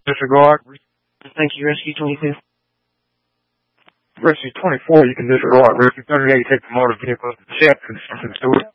Disregard. Thank you, Rescue 22. Rescue 24, you can disregard. Rescue 38, take the motor vehicle. Check and to it.